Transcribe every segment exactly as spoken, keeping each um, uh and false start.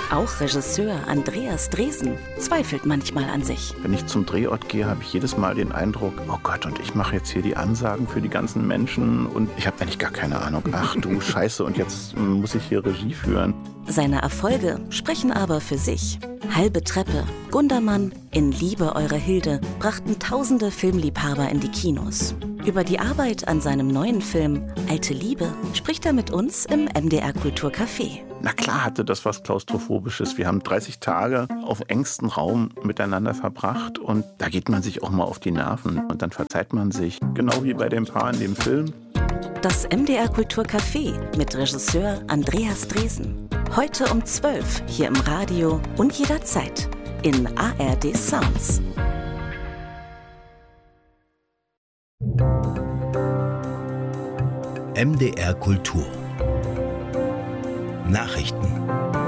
Auch Regisseur Andreas Dresen zweifelt manchmal an sich. Wenn ich zum Drehort gehe, habe ich jedes Mal den Eindruck, oh Gott, und ich mache jetzt hier die Ansagen für die ganzen Menschen und ich habe eigentlich gar keine Ahnung. Ach du Scheiße, und jetzt muss ich hier Regie führen. Seine Erfolge sprechen aber für sich. Halbe Treppe, Gundermann, In Liebe eure Hilde brachten tausende Filmliebhaber in die Kinos. Über die Arbeit an seinem neuen Film Alte Liebe spricht er mit uns im M D R Kulturcafé. Na klar hatte das was Klaustrophobisches. Wir haben dreißig Tage auf engstem Raum miteinander verbracht und da geht man sich auch mal auf die Nerven und dann verzeiht man sich. Genau wie bei dem Paar in dem Film. Das M D R Kulturcafé mit Regisseur Andreas Dresen. Heute um zwölf hier im Radio und jederzeit in A R D Sounds. M D R Kultur Nachrichten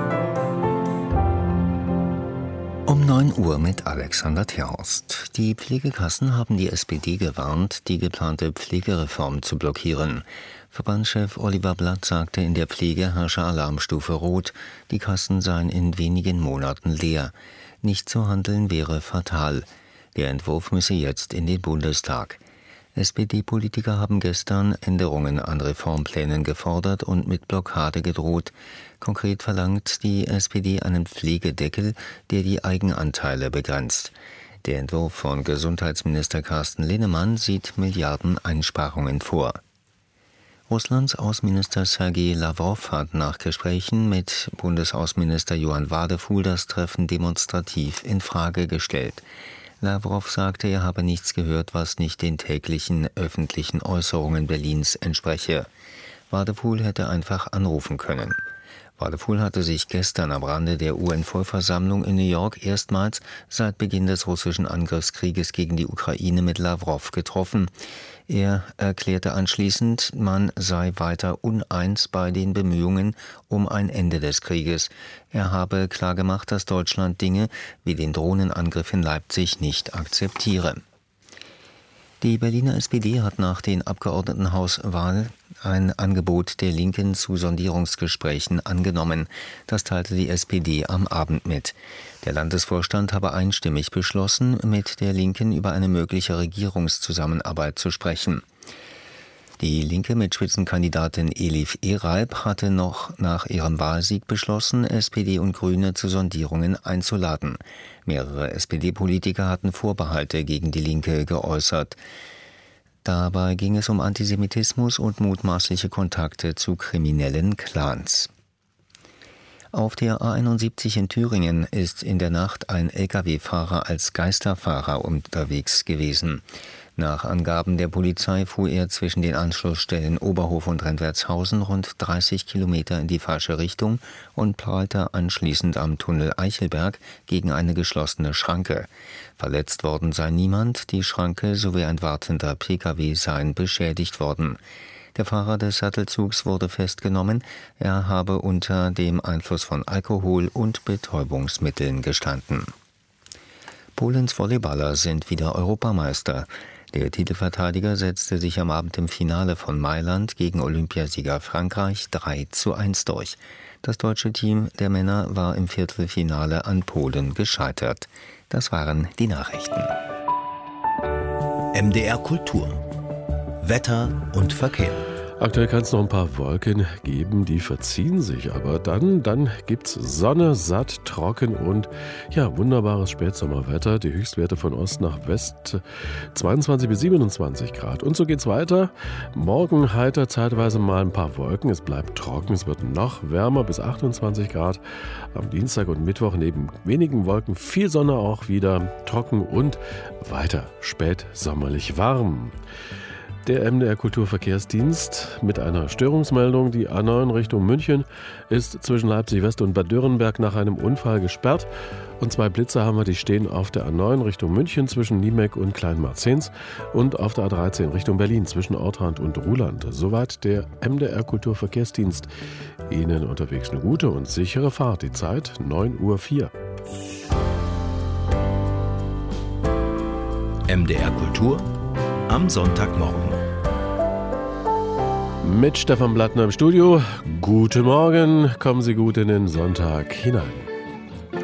um neun Uhr mit Alexander Terhorst. Die Pflegekassen haben die S P D gewarnt, die geplante Pflegereform zu blockieren. Verbandschef Oliver Blatt sagte, in der Pflege herrsche Alarmstufe Rot. Die Kassen seien in wenigen Monaten leer. Nicht zu handeln wäre fatal. Der Entwurf müsse jetzt in den Bundestag. S P D-Politiker haben gestern Änderungen an Reformplänen gefordert und mit Blockade gedroht. Konkret verlangt die S P D einen Pflegedeckel, der die Eigenanteile begrenzt. Der Entwurf von Gesundheitsminister Carsten Linnemann sieht Milliardeneinsparungen vor. Russlands Außenminister Sergei Lavrov hat nach Gesprächen mit Bundesaußenminister Johann Wadefuhl das Treffen demonstrativ in Frage gestellt. Lavrov sagte, er habe nichts gehört, was nicht den täglichen öffentlichen Äußerungen Berlins entspreche. Wadefuhl hätte einfach anrufen können. Wadefuhl hatte sich gestern am Rande der U N-Vollversammlung in New York erstmals seit Beginn des russischen Angriffskrieges gegen die Ukraine mit Lavrov getroffen. Er erklärte anschließend, man sei weiter uneins bei den Bemühungen um ein Ende des Krieges. Er habe klargemacht, dass Deutschland Dinge wie den Drohnenangriff in Leipzig nicht akzeptiere. Die Berliner S P D hat nach den Abgeordnetenhauswahlen ein Angebot der Linken zu Sondierungsgesprächen angenommen. Das teilte die S P D am Abend mit. Der Landesvorstand habe einstimmig beschlossen, mit der Linken über eine mögliche Regierungszusammenarbeit zu sprechen. Die Linke mit Spitzenkandidatin Elif Eralp hatte noch nach ihrem Wahlsieg beschlossen, S P D und Grüne zu Sondierungen einzuladen. Mehrere S P D-Politiker hatten Vorbehalte gegen die Linke geäußert. Dabei ging es um Antisemitismus und mutmaßliche Kontakte zu kriminellen Clans. Auf der A einundsiebzig in Thüringen ist in der Nacht ein L K W-Fahrer als Geisterfahrer unterwegs gewesen. Nach Angaben der Polizei fuhr er zwischen den Anschlussstellen Oberhof und Rentwertshausen rund dreißig Kilometer in die falsche Richtung und prallte anschließend am Tunnel Eichelberg gegen eine geschlossene Schranke. Verletzt worden sei niemand, die Schranke sowie ein wartender P K W seien beschädigt worden. Der Fahrer des Sattelzugs wurde festgenommen. Er habe unter dem Einfluss von Alkohol und Betäubungsmitteln gestanden. Polens Volleyballer sind wieder Europameister. Der Titelverteidiger setzte sich am Abend im Finale von Mailand gegen Olympiasieger Frankreich drei zu eins durch. Das deutsche Team der Männer war im Viertelfinale an Polen gescheitert. Das waren die Nachrichten. M D R Kultur Wetter und Verkehr. Aktuell kann es noch ein paar Wolken geben, die verziehen sich, aber dann, dann gibt's Sonne, satt, trocken und ja, wunderbares Spätsommerwetter. Die Höchstwerte von Ost nach West zweiundzwanzig bis siebenundzwanzig Grad. Und so geht's weiter. Morgen heiter, zeitweise mal ein paar Wolken. Es bleibt trocken, es wird noch wärmer bis achtundzwanzig Grad. Am Dienstag und Mittwoch neben wenigen Wolken viel Sonne auch wieder, trocken und weiter spätsommerlich warm. Der M D R Kulturverkehrsdienst mit einer Störungsmeldung. Die A neun Richtung München ist zwischen Leipzig West und Bad Dürrenberg nach einem Unfall gesperrt. Und zwei Blitzer haben wir, die stehen auf der A neun Richtung München zwischen Niemeck und Kleinmarzens und auf der A dreizehn Richtung Berlin zwischen Ortrand und Ruhland. Soweit der M D R Kulturverkehrsdienst. Ihnen unterwegs eine gute und sichere Fahrt. Die Zeit neun Uhr vier. M D R Kultur am Sonntagmorgen. Mit Stefan Blattner im Studio. Guten Morgen, kommen Sie gut in den Sonntag hinein.